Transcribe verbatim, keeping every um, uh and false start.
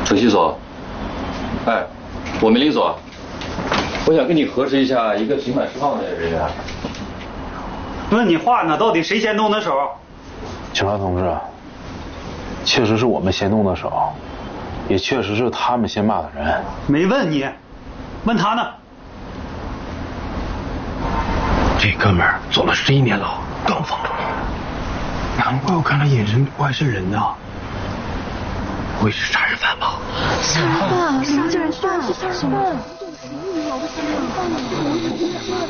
程系所，哎，我民林所，我想跟你核实一下一个刑满释放的人员。 问你话呢，到底谁先动的手？ 警察同志，确实是我们先动的手，也确实是他们先骂的人。 没问你，问他呢。 这哥们儿坐了十一年牢，刚放出来，难怪我看他眼神不爱瘆人的，不会是杀人犯吧？ 杀人犯，杀人犯，杀人犯。